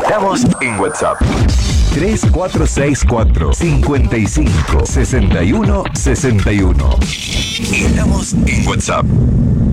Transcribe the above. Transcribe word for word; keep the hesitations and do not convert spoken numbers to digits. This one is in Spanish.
Estamos en WhatsApp. tres cuatro seis cuatro, cinco cinco, seis uno, seis uno. Estamos en WhatsApp.